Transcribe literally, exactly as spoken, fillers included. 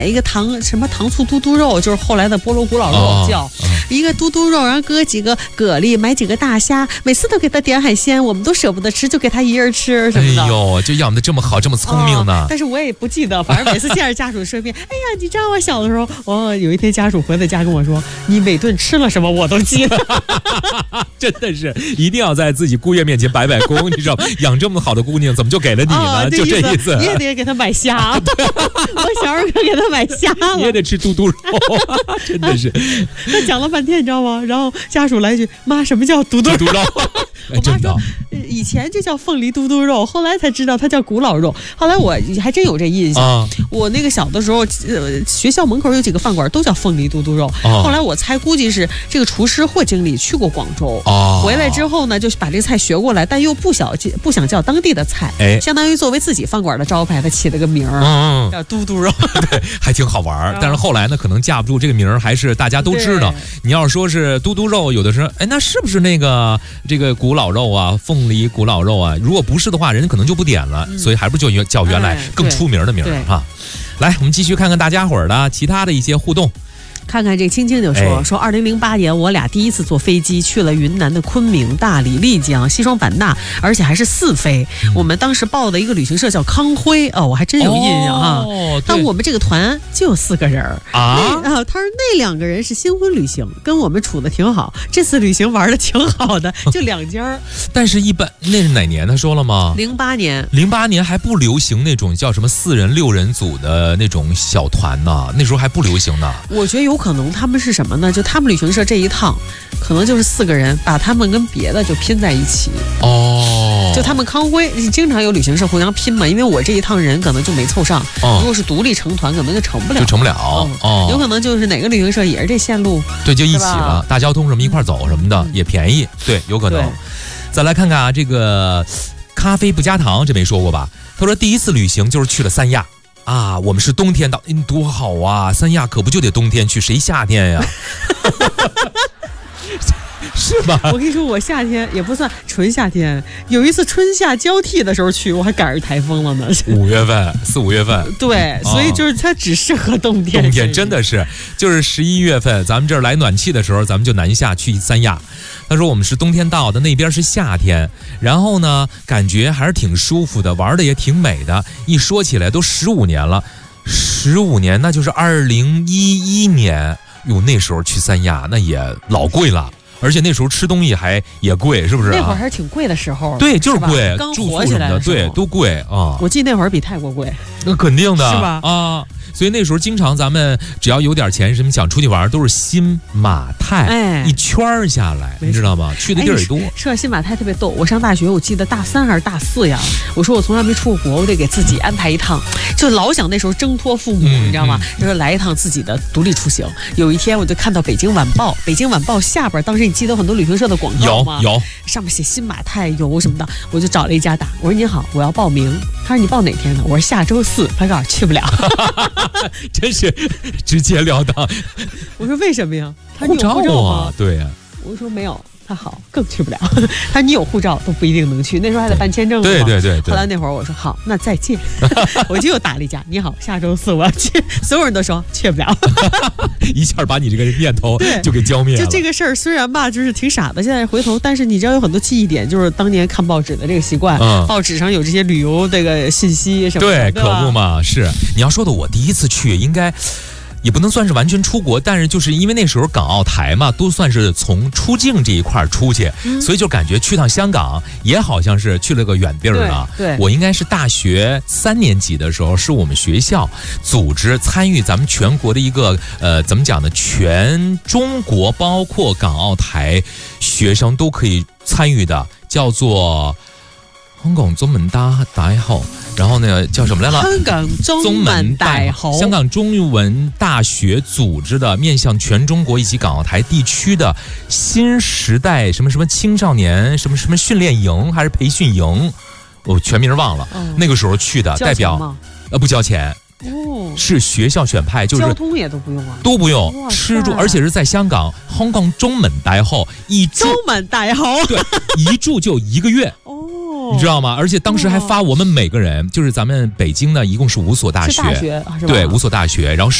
一个糖什么糖醋嘟嘟肉，就是后来的菠萝古老肉、哦、叫、哦、一个嘟嘟肉，然后搁几个蛤蜊，买几个大虾，每次都给他点海鲜，我们都舍不得吃，就给他一人吃什么的。 哎呦，就养的这么好，这么聪明呢、哦。 但是我也不记得，反正每次见着家属说一遍。哎呀，你知道我小的时候，我有一天家属回到家跟我说，你每顿吃了什么我都记得。 真的是一定要在自己姑爷面前摆摆功，你知道，养这么好的姑娘，怎么就给了你呢？哦、就这意思。 你也得给他买虾。我小时候可给他买虾了。 你也得吃嘟嘟肉，真的是。 他讲了半天，你知道吗？然后家属来一句：“妈，什么叫嘟嘟肉？” 哎、真的， 以前就叫凤梨嘟嘟肉，后来才知道它叫古老肉。后来我还真有这印象。啊、我那个小的时候，呃，学校门口有几个饭馆都叫凤梨嘟嘟肉。啊、后来我猜估计是这个厨师或经理去过广州，啊、回来之后呢，就把这个菜学过来，但又不想不想叫当地的菜，哎，相当于作为自己饭馆的招牌，他起了个名儿，嗯、叫嘟嘟肉， 对，还挺好玩。但是后来呢，可能架不住这个名儿，还是大家都知道。你要说是嘟嘟肉，有的时候，哎，那是不是那个这个古老肉啊，凤梨古老肉啊？如果不是的话，人家可能就不点了，嗯、所以还不就叫原来更出名的名儿哈。来，我们继续看看大家伙儿的其他的一些互动。 看看这青青就说、哎、说，二零零八年我俩第一次坐飞机去了云南的昆明、大理、丽江、西双版纳，而且还是四飞。嗯、我们当时报的一个旅行社叫康辉，哦，我还真有印象哈。哦，但我们这个团就有四个人啊。啊，他说那两个人是新婚旅行，跟我们处的挺好。这次旅行玩的挺好的，就两家。 但是，一般那是哪年？他说了吗？ 零八年。 零八年还不流行那种叫什么四人、六人组的那种小团呢，那时候还不流行呢。 我觉得有。可能他们是什么呢？就他们旅行社这一趟，可能就是四个人，把他们跟别的就拼在一起。哦，就他们康辉经常有旅行社互相拼嘛，因为我这一趟人可能就没凑上。哦、如果是独立成团，可能就成不了， 就成不了。 嗯、哦，有可能就是哪个旅行社也是这线路， 对，就一起了，大交通什么一块走什么的、嗯、也便宜，对，有可能。再来看看啊，这个咖啡不加糖，这没说过吧？他说第一次旅行就是去了三亚。啊，我们是冬天到，嗯，多好啊！三亚可不就得冬天去，谁夏天呀？是吧？ 我跟你说，我夏天也不算纯夏天，有一次春夏交替的时候去，我还赶上台风了呢。 五月份，四五月份， 对，所以就是它只适合冬天。 冬天真的是，就是十一月份，咱们这儿来暖气的时候，咱们就南下去三亚。他说我们是冬天到的，那边是夏天，然后呢，感觉还是挺舒服的，玩的也挺美的。一说起来都十五年了，十五年那就是二零一一年，哟，那时候去三亚那也老贵了。而且那时候吃东西还也贵，是不是、啊？ 那会儿还是挺贵的时候。 对，就是贵， 刚火起来的， 对，都贵啊。 我记得那会儿比泰国贵， 那肯定的， 是吧？ 啊，所以那时候经常咱们只要有点钱，什么想出去玩，都是新马泰，哎，一圈下来，你知道吗？去的地儿也多。 哎、说到新马泰特别逗，我上大学，我记得大三还是大四呀，我说我从来没出过国，我得给自己安排一趟，就老想那时候挣脱父母，嗯、你知道吗？就说来一趟自己的独立出行。有一天我就看到《北京晚报》，《北京晚报》下边当时。你记得很多旅行社的广告吗？ 有有， 上面写新马泰游什么的，我就找了一家打，我说您好，我要报名。他说你报哪天呢？我说下周四。他告诉去不了， 真是直截了当。 我说为什么呀？他说你有护照吗？ 对呀、啊。 我说没有。他好，更去不了。他说你有护照都不一定能去，那时候还得办签证。 对对 对, 对。 后来那会儿我说好，那再见。我就又打了一架，你好，下周四我要去。所有人都说去不了， 一下把你这个念头就给浇灭了。 就这个事儿虽然吧，就是挺傻的，现在回头，但是你知道有很多记忆点，就是当年看报纸的这个习惯，嗯、报纸上有这些旅游这个信息什么的。 对，可不嘛，是你要说的，我第一次去应该。也不能算是完全出国，但是就是因为那时候港澳台嘛，都算是从出境这一块出去，嗯、所以就感觉去趟香港也好像是去了个远地儿了。 对， 我应该是大学三年级的时候，是我们学校组织参与咱们全国的一个呃，怎么讲呢？全中国包括港澳台学生都可以参与的，叫做香港中文大大學。然后呢，叫什么来了？ 香港中文大學， 香港中文大学组织的面向全中国以及港澳台地区的新时代什么什么青少年什么什么训练营还是培训营，我全名忘了。嗯、那个时候去的代表，呃，不交钱。哦，是学校选派，就是交通也都不用啊， 都不用，吃住，而且是在香港，香港中文大學一住， 中文大學， 对，一住就一个月。 哦。 你知道吗？而且当时还发我们每个人，就是咱们北京呢，一共是五所大学， 是大学是吧？ 对，五所大学，然后。